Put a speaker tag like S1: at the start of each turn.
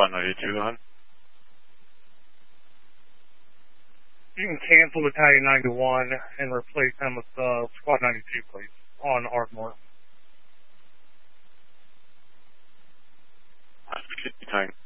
S1: Squad 92, go ahead.
S2: You can cancel Battalion 91 and replace them with Squad 92, please, on Ardmore.
S1: Battalion